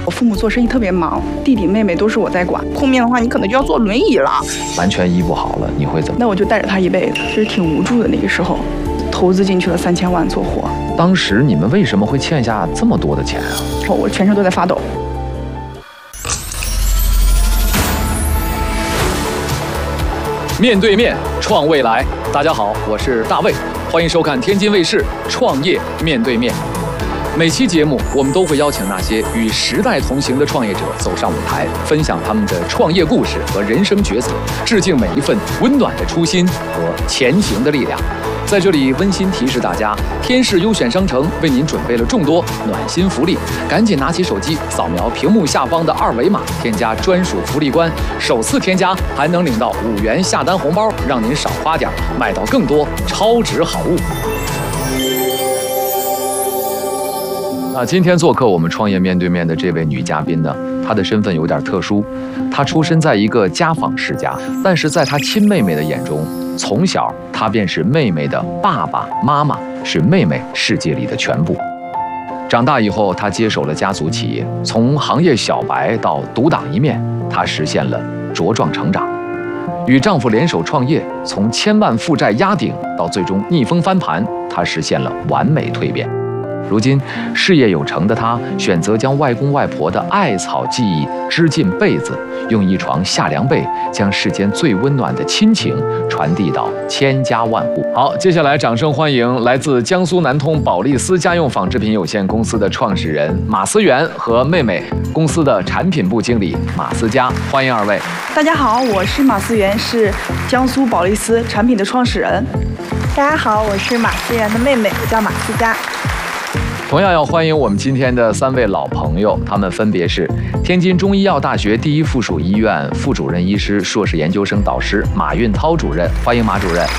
我父母做生意特别忙，弟弟妹妹都是我在管。后面的话，你可能就要坐轮椅了， 完全医不好了，你会怎么？ 那我就带着他一辈子，其实挺无助的。那个时候，投资进去了3000万做活。 当时你们为什么会欠下这么多的钱啊？ 我全身都在发抖。 面对面创未来，大家好，我是大卫，欢迎收看天津卫视《创业面对面》。每期节目，我们都会邀请那些与时代同行的创业者走上舞台，分享他们的创业故事和人生抉择，致敬每一份温暖的初心和前行的力量。在这里温馨提示大家，天视优选商城为您准备了众多暖心福利，赶紧拿起手机扫描屏幕下方的2维码，添加专属福利关，首次添加还能领到5元下单红包，让您少花点，买到更多超值好物。今天做客我们创业面对面的这位女嘉宾呢，她的身份有点特殊，她出身在一个家纺世家，但是在她亲妹妹的眼中，从小她便是妹妹的爸爸妈妈，是妹妹世界里的全部。长大以后，她接手了家族企业，从行业小白到独当一面，她实现了茁壮成长。与丈夫联手创业，从1000万负债压顶到最终逆风翻盘，她实现了完美蜕变。如今事业有成的她，选择将外公外婆的艾草记忆织进被子，用一床夏凉被将世间最温暖的亲情传递到千家万户。好，接下来掌声欢迎来自江苏南通宝利斯家用纺织品有限公司的创始人马思源和妹妹公司的产品部经理马思佳，欢迎二位。 大家好，我是马思源，是江苏宝利斯产品的创始人。 大家好，我是马思源的妹妹，我叫马思佳。 同样要欢迎我们今天的3位老朋友，他们分别是天津中医药大学第一附属医院副主任医师、硕士研究生导师马运涛主任，欢迎马主任；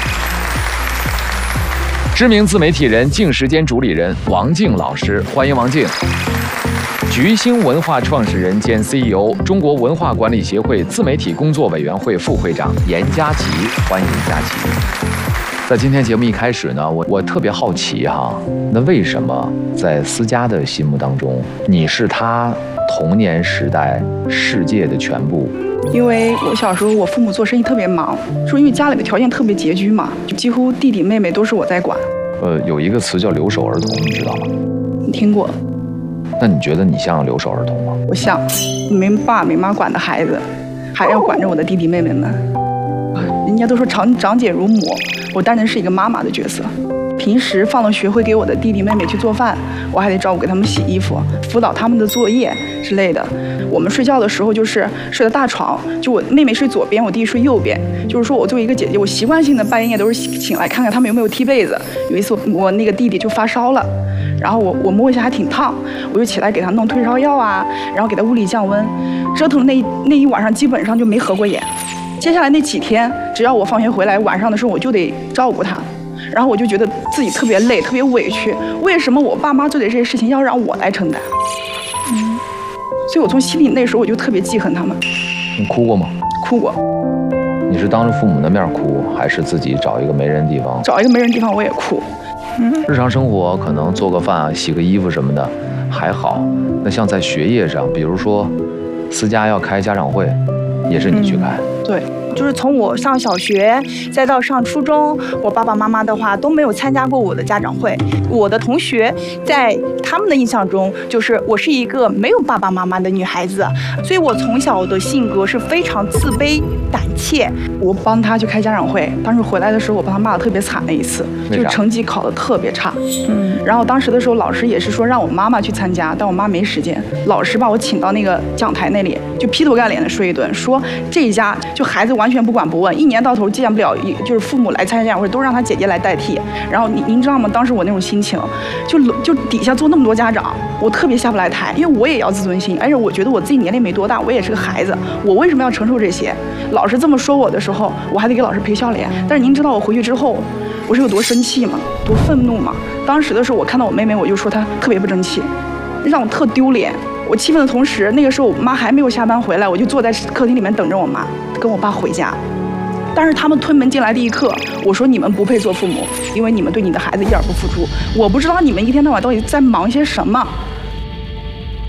知名自媒体人静时间主理人王静老师，欢迎王静；菊星文化创始人兼 CEO、中国文化管理协会自媒体工作委员会副会长严佳琪，欢迎佳琪。在今天节目一开始呢，我特别好奇哈，那为什么在思佳的心目当中，你是他童年时代世界的全部？ 因为我小时候我父母做生意特别忙，说因为家里的条件特别拮据嘛，就几乎弟弟妹妹都是我在管。 有一个词叫留守儿童，你知道吗？ 你听过？ 那你觉得你像留守儿童吗？ 我像没爸没妈管的孩子，还要管着我的弟弟妹妹们。人家都说长姐如母，我当然是一个妈妈的角色。平时放了学会给我的弟弟妹妹去做饭，我还得照顾给他们洗衣服，辅导他们的作业之类的。我们睡觉的时候就是睡的大床，就我妹妹睡左边，我弟睡右边。就是说我作为一个姐姐，我习惯性的半夜都是醒来看看他们有没有踢被子。有一次我那个弟弟就发烧了，然后我摸一下还挺烫，我就起来给他弄退烧药啊，然后给他物理降温，折腾那一晚上基本上就没合过眼。接下来那几天，只要我放学回来，晚上的时候我就得照顾他，然后我就觉得自己特别累，特别委屈。为什么我爸妈做的这些事情要让我来承担？所以我从心里那时候我就特别记恨他们。 你哭过吗？ 哭过。 你是当着父母的面哭，还是自己找一个没人地方？ 找一个没人地方我也哭。 日常生活可能做个饭、洗个衣服什么的还好，那像在学业上，比如说思佳要开家长会，也是你去开？ 对。 就是从我上小学再到上初中，我爸爸妈妈的话都没有参加过我的家长会。我的同学在他们的印象中，就是我是一个没有爸爸妈妈的女孩子，所以我从小的性格是非常自卑胆怯。 我帮他去开家长会，当时回来的时候，我帮他骂得特别惨的一次，就是成绩考得特别差。然后当时的时候，老师也是说让我妈妈去参加，但我妈没时间。老师把我请到那个讲台那里，就劈头盖脸的说一顿，说这一家就孩子完全不管不问，一年到头见不了，就是父母来参加家长会都让他姐姐来代替。然后您知道吗？当时我那种心情，就底下坐那么多家长，我特别下不来台，因为我也要自尊心，而且我觉得我自己年龄没多大，我也是个孩子，我为什么要承受这些？老师这么说我的时候，我还得给老师赔笑脸。但是您知道我回去之后，我是有多生气吗？多愤怒吗？当时的时候，我看到我妹妹，我就说她特别不争气，让我特丢脸。我气愤的同时，那个时候我妈还没有下班回来，我就坐在客厅里面等着我妈跟我爸回家。但是他们推门进来的一刻，我说你们不配做父母，因为你们对你的孩子一点不付出。我不知道你们一天到晚到底在忙些什么。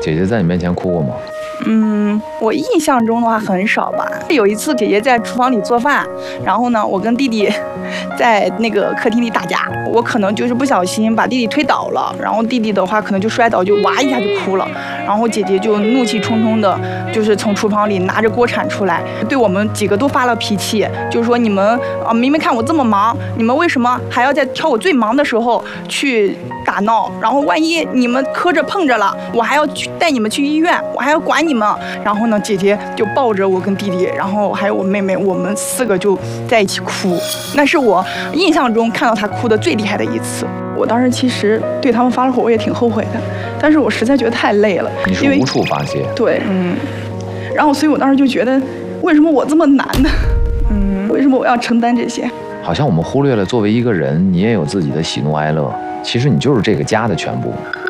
姐姐在你面前哭过吗？ 我印象中的话很少吧。有一次姐姐在厨房里做饭，然后呢，我跟弟弟在那个客厅里打架，我可能就是不小心把弟弟推倒了，然后弟弟的话可能就摔倒，就哇一下就哭了，然后姐姐就怒气冲冲的，就是从厨房里拿着锅铲出来，对我们几个都发了脾气，就是说你们明明看我这么忙，你们为什么还要在挑我最忙的时候去打闹？然后万一你们磕着碰着了，我还要去带你们去医院，我还要管你们。然后呢，姐姐就抱着我跟弟弟，然后还有我妹妹，我们4个就在一起哭。那是我印象中看到她哭的最厉害的一次。 我当时其实对他们发了火，我也挺后悔的，但是我实在觉得太累了。 你是无处发泄。 对，然后所以我当时就觉得，为什么我这么难呢？为什么我要承担这些？ 好像我们忽略了，作为一个人，你也有自己的喜怒哀乐。其实你就是这个家的全部。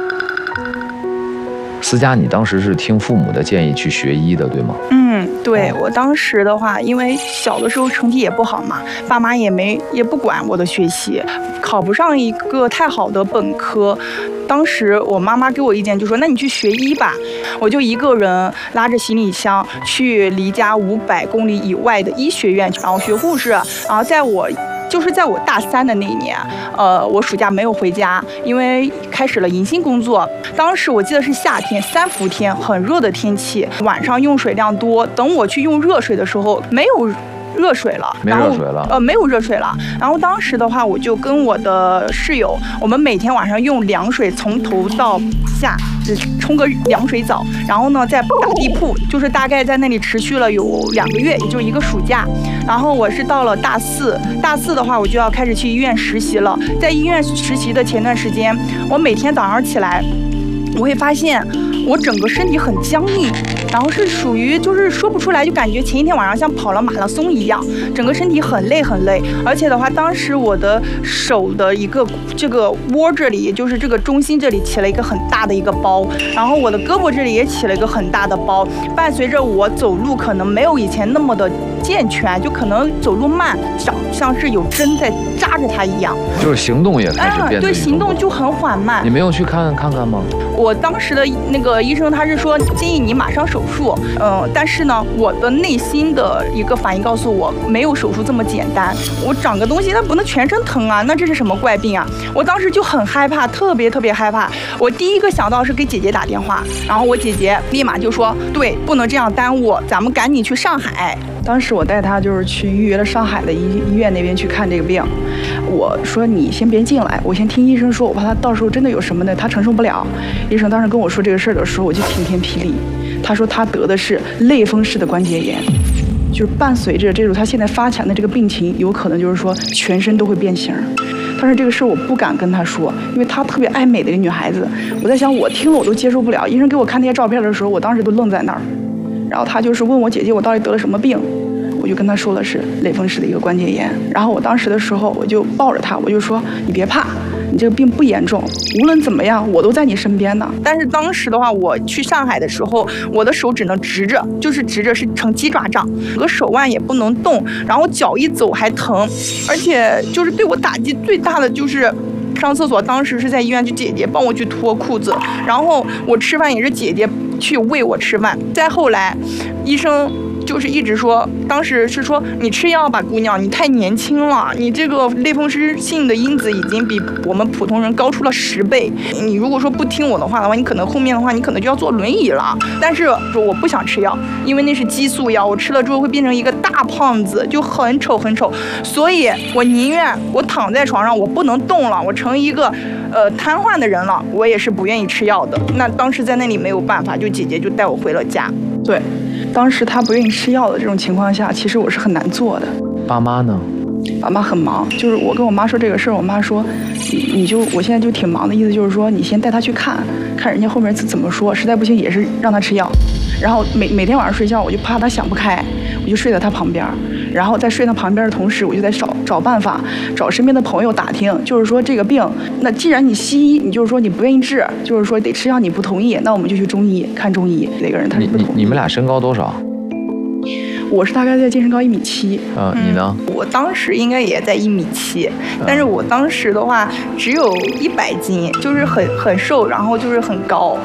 思佳，你当时是听父母的建议去学医的，对吗？ 对，我当时的话，因为小的时候成绩也不好嘛，爸妈也不管我的学习，考不上一个太好的本科。当时我妈妈给我意见就说，那你去学医吧。我就一个人拉着行李箱去离家500公里以外的医学院，然后学护士。然后在我大3的那一年，我暑假没有回家，因为开始了迎新工作。当时我记得是夏天，3伏天，很热的天气，晚上用水量多。等我去用热水的时候，没有热水了， 没热水了， 没有热水了。然后当时的话，我就跟我的室友，我们每天晚上用凉水从头到下冲个凉水澡，然后呢再打地铺，就是大概在那里持续了有2个月，也就是一个暑假。然后我是到了大四的话，我就要开始去医院实习了。在医院实习的前段时间，我每天早上起来，我会发现我整个身体很僵硬，然后是属于就是说不出来，就感觉前一天晚上像跑了马拉松一样，整个身体很累很累。而且的话，当时我的手的一个这个窝这里，也就是这个中心这里起了一个很大的一个包，然后我的胳膊这里也起了一个很大的包，伴随着我走路可能没有以前那么的健全，就可能走路慢，像是有针在扎着它一样， 就是行动也开始变得对，行动就很缓慢。 你没有去看看吗？ 我当时的那个医生他是说建议你马上手术，但是呢，我的内心的一个反应告诉我，没有手术这么简单。我长个东西，它不能全身疼啊，那这是什么怪病啊？我当时就很害怕，特别害怕。我第一个想到是给姐姐打电话，然后我姐姐立马就说，对，不能这样耽误，咱们赶紧去上海。 当时我带她就是去预约了上海的医院那边去看这个病。我说你先别进来，我先听医生说，我怕他到时候真的有什么的，他承受不了。医生当时跟我说这个事儿的时候，我就晴天霹雳。他说他得的是类风湿的关节炎，就是伴随着这种他现在发展的这个病情，有可能就是说全身都会变形。但是这个事儿我不敢跟他说，因为她特别爱美的一个女孩子。我在想，我听了我都接受不了。医生给我看那些照片的时候，我当时都愣在那儿。然后他就是问我姐姐我到底得了什么病，我就跟他说的是类风湿的一个关节炎。然后我当时的时候，我就抱着他，我就说你别怕，你这个病不严重，无论怎么样我都在你身边呢。 但是当时的话，我去上海的时候，我的手只能直着，就是直着是成鸡爪杖，整个手腕也不能动，然后脚一走还疼，而且就是对我打击最大的就是上厕所，当时是在医院，就姐姐帮我去脱裤子，然后我吃饭也是姐姐去喂我吃饭。再后来，医生就是一直说，当时是说你吃药吧，姑娘，你太年轻了，你这个类风湿性的因子已经比我们普通人高出了10倍。你如果说不听我的话的话，你可能后面的话你可能就要坐轮椅了。但是说我不想吃药，因为那是激素药，我吃了之后会变成一个大胖子，就很丑很丑。所以我宁愿我躺在床上，我不能动了，我成一个瘫痪的人了，我也是不愿意吃药的。那当时在那里没有办法，就姐姐就带我回了家。 对，当时他不愿意吃药的这种情况下，其实我是很难做的。 爸妈呢？ 爸妈很忙，就是我跟我妈说这个事儿，我妈说我现在就挺忙的，意思就是说你先带他去看人家后面怎么说，实在不行也是让他吃药。然后每天晚上睡觉，我就怕他想不开，我就睡在他旁边，然后在睡他旁边的同时，我就在找办法，找身边的朋友打听，就是说这个病，那既然你西医，你就是说你不愿意治，就是说得吃药你不同意，那我们就去中医看中医。那个人他是不同意。 你们俩身高多少？ 我是大概在健身高1.7米。 你呢？ 我当时应该也在1.7米，但是我当时的话只有100斤，就是很瘦，然后就是很高。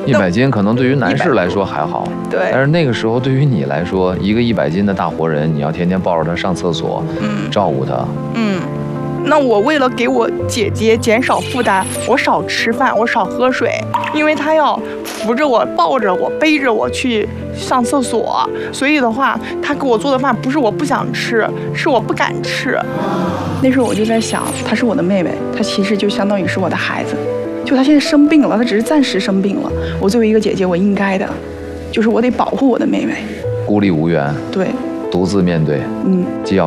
100斤可能对于男士来说还好， 对， 但是那个时候对于你来说，一个100斤的大活人，你要天天抱着他上厕所，照顾他， 那我为了给我姐姐减少负担，我少吃饭，我少喝水，因为她要扶着我、抱着我、背着我去上厕所，所以的话，她给我做的饭不是我不想吃，是我不敢吃。 那时候我就在想，她是我的妹妹，她其实就相当于是我的孩子。就她现在生病了，她只是暂时生病了。我作为一个姐姐，我应该的，就是我得保护我的妹妹。 孤立无援， 对， 独自面对，既要